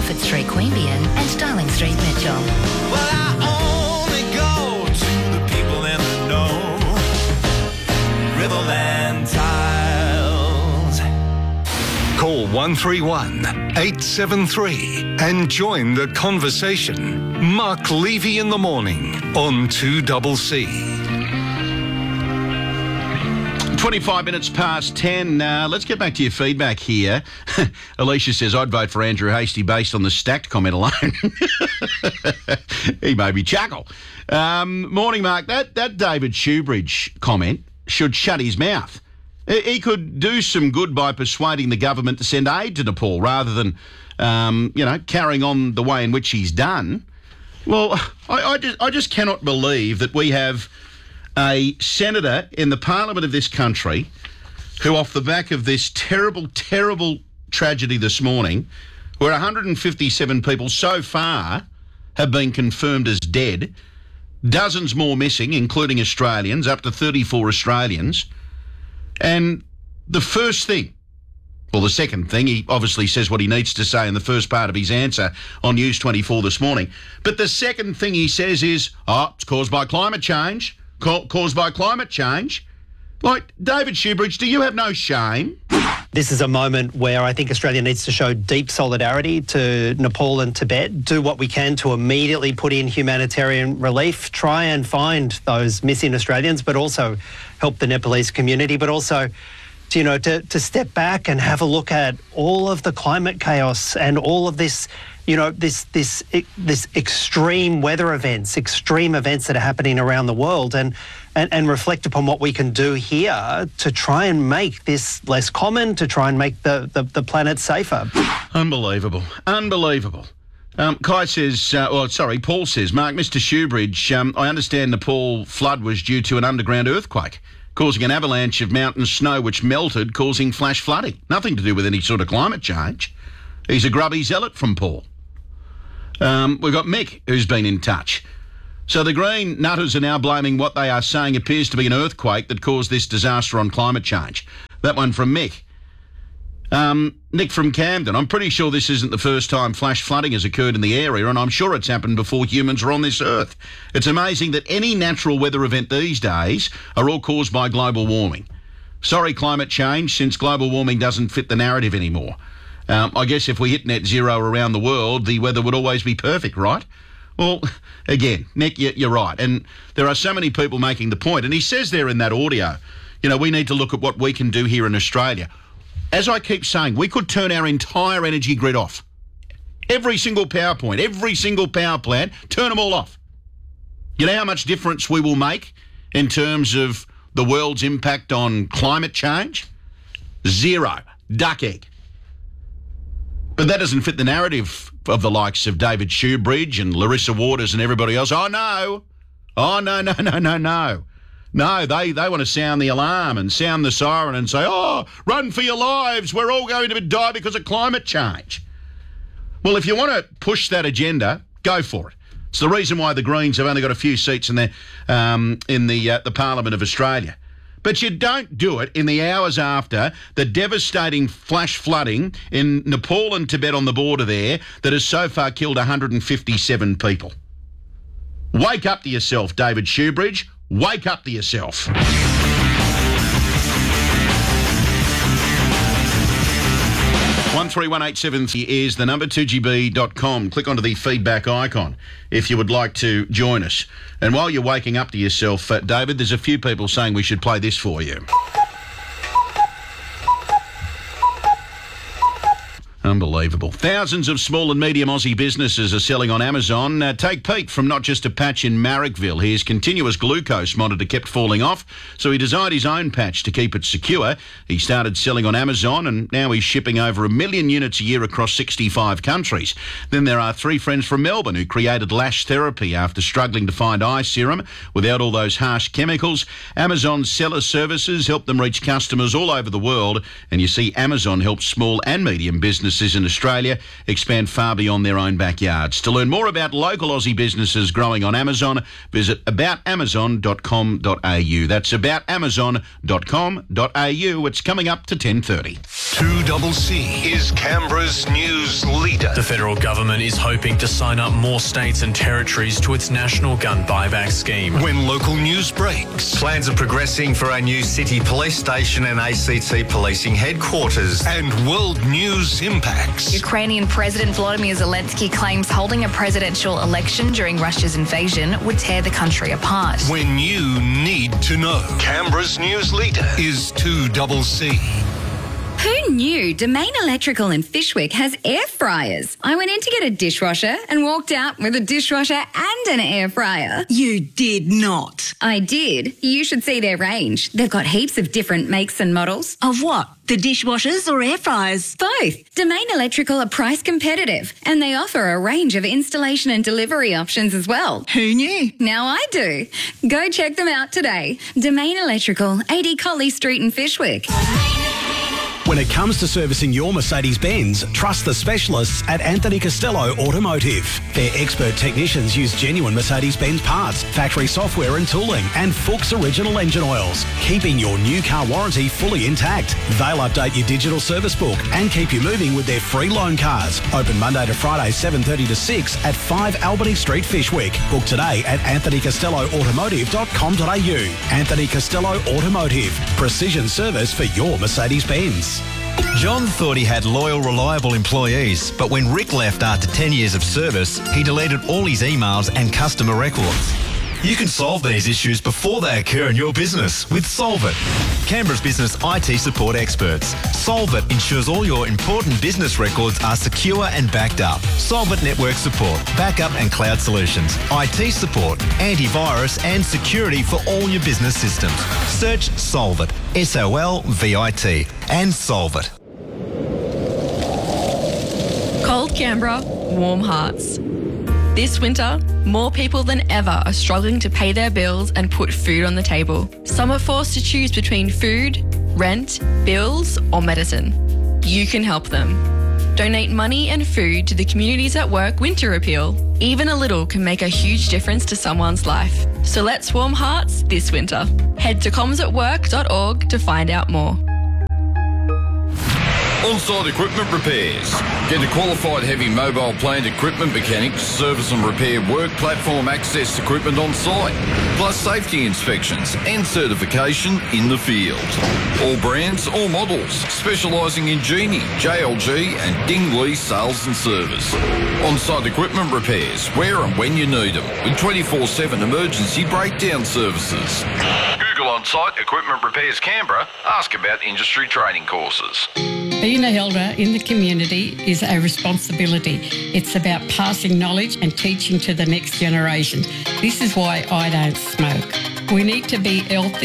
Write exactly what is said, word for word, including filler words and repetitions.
Moffat Street, Queanbeyan and Darling Street, Mitchell. Well, I only go to the people in the know. Riverland Tiles. Call one three one, eight seven three and join the conversation. Mark Levy in the morning on two C C. twenty-five minutes past ten. Uh, let's get back to your feedback here. Alicia says, I'd vote for Andrew Hastie based on the stacked comment alone. He made me chuckle. Um, morning, Mark. That, that David Shoebridge comment should shut his mouth. He could do some good by persuading the government to send aid to Nepal rather than, um, you know, carrying on the way in which he's done. Well, I, I, just, I just cannot believe that we have a senator in the parliament of this country who, off the back of this terrible, terrible tragedy this morning, where one hundred fifty-seven people so far have been confirmed as dead, dozens more missing, including Australians, up to thirty-four Australians. And the first thing, well, the second thing, he obviously says what he needs to say in the first part of his answer on News twenty-four this morning. But the second thing he says is, oh, it's caused by climate change. Caused by climate change. Like, David Shoebridge, do you have no shame? This is a moment where I think Australia needs to show deep solidarity to Nepal and Tibet, do what we can to immediately put in humanitarian relief, try and find those missing Australians, but also help the Nepalese community, but also to, you know, to, to step back and have a look at all of the climate chaos and all of this, you know, this this this extreme weather events, extreme events that are happening around the world, and, and, and reflect upon what we can do here to try and make this less common, to try and make the, the, the planet safer. Unbelievable. Unbelievable. Um, Kai says, uh, well, sorry, Paul says, Mark, Mister Shoebridge, um, I understand Nepal flood was due to an underground earthquake, causing an avalanche of mountain snow which melted, causing flash flooding. Nothing to do with any sort of climate change. He's a grubby zealot from Paul. Um, we've got Mick, who's been in touch. So the Green nutters are now blaming what they are saying appears to be an earthquake that caused this disaster on climate change. That one from Mick. Um, Nick from Camden, I'm pretty sure this isn't the first time flash flooding has occurred in the area, and I'm sure it's happened before humans were on this earth. It's amazing that any natural weather event these days are all caused by global warming. Sorry, climate change, since global warming doesn't fit the narrative anymore. Um, I guess if we hit net zero around the world, the weather would always be perfect, right? Well, again, Nick, you're right. And there are so many people making the point. And he says there in that audio, you know, we need to look at what we can do here in Australia. As I keep saying, we could turn our entire energy grid off. Every single power point, every single power plant, turn them all off. You know how much difference we will make in terms of the world's impact on climate change? Zero. Duck egg. But that doesn't fit the narrative of the likes of David Shoebridge and Larissa Waters and everybody else. Oh, no. Oh, no, no, no, no, no. No, they, they want to sound the alarm and sound the siren and say, oh, run for your lives. We're all going to die because of climate change. Well, if you want to push that agenda, go for it. It's the reason why the Greens have only got a few seats in the, um, in the, uh, the Parliament of Australia. But you don't do it in the hours after the devastating flash flooding in Nepal and Tibet on the border there that has so far killed one hundred fifty-seven people. Wake up to yourself, David Shoebridge. Wake up to yourself. one three one eight seven is the number, two G B dot com. Click onto the feedback icon if you would like to join us. And while you're waking up to yourself, uh, David, there's a few people saying we should play this for you. Unbelievable. Thousands of small and medium Aussie businesses are selling on Amazon. Uh, take Pete from Not Just a Patch in Marrickville. His continuous glucose monitor kept falling off, so he designed his own patch to keep it secure. He started selling on Amazon, and now he's shipping over a million units a year across sixty-five countries. Then there are three friends from Melbourne who created lash therapy after struggling to find eye serum without all those harsh chemicals. Amazon's seller services help them reach customers all over the world, and you see Amazon helps small and medium businesses businesses in Australia expand far beyond their own backyards. To learn more about local Aussie businesses growing on Amazon, visit about amazon dot com dot a u. That's about amazon dot com dot a u. It's coming up to ten thirty. two C C is Canberra's news leader. The federal government is hoping to sign up more states and territories to its national gun buyback scheme. When local news breaks. Plans are progressing for a new city police station and A C T policing headquarters. And world news impacts. Ukrainian President Volodymyr Zelensky claims holding a presidential election during Russia's invasion would tear the country apart. When you need to know. Canberra's news leader is two C C. Who knew Domain Electrical in Fishwick has air fryers? I went in to get a dishwasher and walked out with a dishwasher and an air fryer. You did not. I did. You should see their range. They've got heaps of different makes and models. Of what? The dishwashers or air fryers? Both. Domain Electrical are price competitive and they offer a range of installation and delivery options as well. Who knew? Now I do. Go check them out today. Domain Electrical, eighty Colley Street in Fishwick. When it comes to servicing your Mercedes-Benz, trust the specialists at Anthony Costello Automotive. Their expert technicians use genuine Mercedes-Benz parts, factory software and tooling, and Fuchs original engine oils, keeping your new car warranty fully intact. They'll update your digital service book and keep you moving with their free loan cars. Open Monday to Friday, seven thirty to six at five Albany Street, Fishwick. Book today at anthony costello automotive dot com dot a u. Anthony Costello Automotive. Precision service for your Mercedes-Benz. John thought he had loyal, reliable employees, but when Rick left after ten years of service, he deleted all his emails and customer records. You can solve these issues before they occur in your business with Solvit, Canberra's business I T support experts. Solvit ensures all your important business records are secure and backed up. Solvit network support, backup and cloud solutions, I T support, antivirus and security for all your business systems. Search Solvit, S O L V I T, and Solvit. Cold Canberra, warm hearts. This winter, more people than ever are struggling to pay their bills and put food on the table. Some are forced to choose between food, rent, bills, or medicine. You can help them. Donate money and food to the Communities at Work Winter Appeal. Even a little can make a huge difference to someone's life. So let's warm hearts this winter. Head to comms at work dot org to find out more. On-site equipment repairs. Get a qualified heavy mobile plant equipment mechanic to service and repair work platform access equipment on site, plus safety inspections and certification in the field. All brands, all models, specialising in Genie, J L G and Dingley sales and service. On-site equipment repairs, where and when you need them, with twenty-four seven emergency breakdown services. Google On-site Equipment Repairs Canberra. Ask about industry training courses. Being an elder in the community is a responsibility. It's about passing knowledge and teaching to the next generation. This is why I don't smoke. We need to be healthy